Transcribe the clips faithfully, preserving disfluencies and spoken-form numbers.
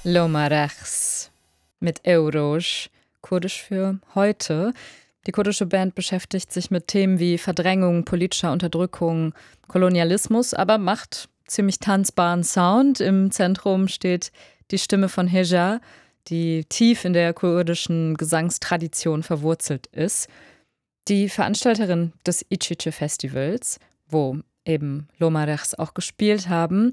Lomarechs mit Eurosh, kurdisch für heute. Die kurdische Band beschäftigt sich mit Themen wie Verdrängung, politischer Unterdrückung, Kolonialismus, aber macht ziemlich tanzbaren Sound. Im Zentrum steht die Stimme von Heja, die tief in der kurdischen Gesangstradition verwurzelt ist. Die Veranstalterin des İçiçi-Festivals, wo eben Lomarechs auch gespielt haben,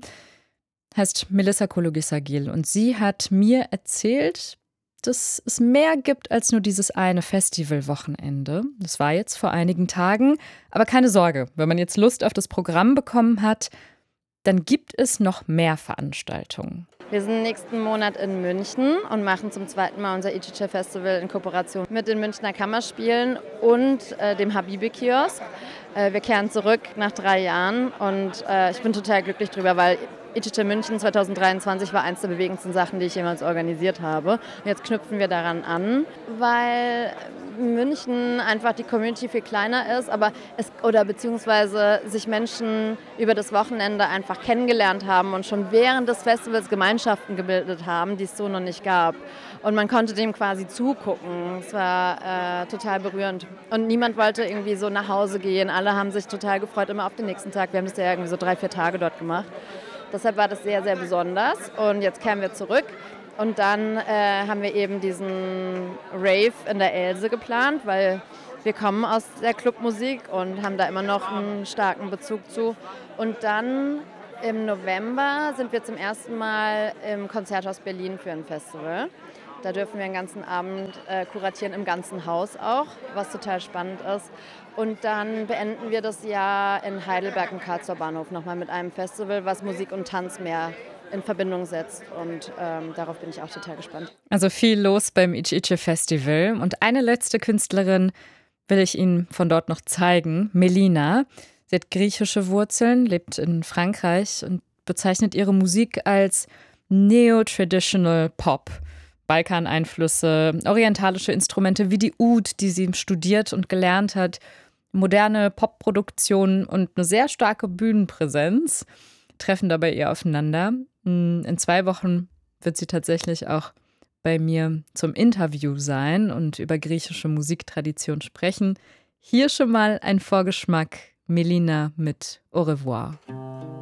heißt Melissa Kologisagil und sie hat mir erzählt, dass es mehr gibt als nur dieses eine Festivalwochenende. Das war jetzt vor einigen Tagen, aber keine Sorge, wenn man jetzt Lust auf das Programm bekommen hat, dann gibt es noch mehr Veranstaltungen. Wir sind nächsten Monat in München und machen zum zweiten Mal unser İçiçi-Festival in Kooperation mit den Münchner Kammerspielen und äh, dem Habibi-Kiosk. Äh, wir kehren zurück nach drei Jahren und äh, ich bin total glücklich drüber, weil İçiçi München zwanzig dreiundzwanzig war eins der bewegendsten Sachen, die ich jemals organisiert habe. Und jetzt knüpfen wir daran an, weil München einfach die Community viel kleiner ist, aber es oder beziehungsweise sich Menschen über das Wochenende einfach kennengelernt haben und schon während des Festivals Gemeinschaften gebildet haben, die es so noch nicht gab. Und man konnte dem quasi zugucken. Es war äh, total berührend. Und niemand wollte irgendwie so nach Hause gehen. Alle haben sich total gefreut, immer auf den nächsten Tag. Wir haben das ja irgendwie so drei, vier Tage dort gemacht. Deshalb war das sehr, sehr besonders. Und jetzt kehren wir zurück. Und dann äh, haben wir eben diesen Rave in der Else geplant, weil wir kommen aus der Clubmusik und haben da immer noch einen starken Bezug zu. Und dann im November sind wir zum ersten Mal im Konzerthaus Berlin für ein Festival. Da dürfen wir einen ganzen Abend äh, kuratieren, im ganzen Haus auch, was total spannend ist. Und dann beenden wir das Jahr in Heidelberg im Karlsruher Bahnhof nochmal mit einem Festival, was Musik und Tanz mehr in Verbindung setzt. Und ähm, darauf bin ich auch total gespannt. Also viel los beim İçiçi-Festival. Und eine letzte Künstlerin will ich Ihnen von dort noch zeigen, Melina. Sie hat griechische Wurzeln, lebt in Frankreich und bezeichnet ihre Musik als Neo-Traditional Pop. Balkaneinflüsse, orientalische Instrumente wie die Oud, die sie studiert und gelernt hat, moderne Popproduktionen und eine sehr starke Bühnenpräsenz treffen dabei eher aufeinander. In zwei Wochen wird sie tatsächlich auch bei mir zum Interview sein und über griechische Musiktradition sprechen. Hier schon mal ein Vorgeschmack: Melina mit Au revoir.